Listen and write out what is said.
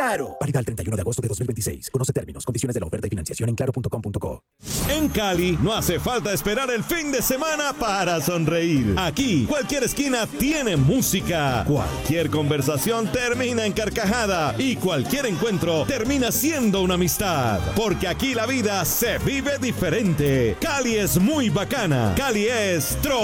Claro. Válida el 31 de agosto de 2026. Conoce términos, condiciones de la oferta y financiación en claro.com.co. En Cali no hace falta esperar el fin de semana para sonreír. Aquí, cualquier esquina tiene música. Cualquier conversación termina en carcajada. Y cualquier encuentro termina siendo una amistad. Porque aquí la vida se vive diferente. Cali es muy bacana. Cali es